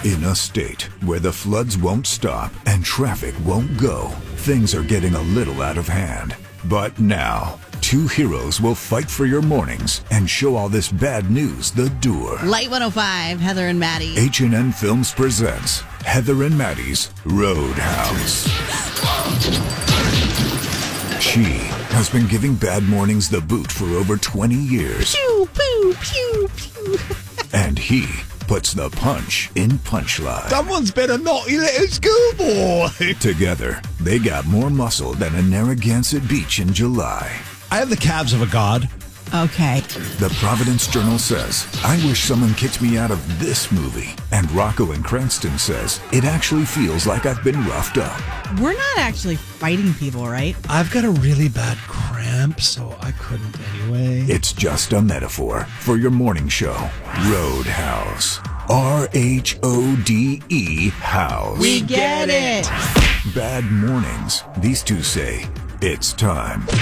In a state where the floods won't stop and traffic won't go, things are getting a little out of hand. But now, two heroes will fight for your mornings and show all this bad news the door. Light 105, Heather and Maddie. H&N Films presents Heather and Maddie's Roadhouse. She has been giving bad mornings the boot for over 20 years. Pew, pew, pew, pew. And he puts the punch in punchline. Someone's been a naughty little schoolboy. Together, they got more muscle than a Narragansett beach in July. I have the calves of a god. Okay. The Providence Journal says, I wish someone kicked me out of this movie. And Rocco and Cranston says, it actually feels like I've been roughed up. We're not actually fighting people, right? I've got a really bad cramp, so I couldn't anyway. It's just a metaphor for your morning show, Roadhouse. R-H-O-D-E House. We get it. Bad mornings. These two say, it's time.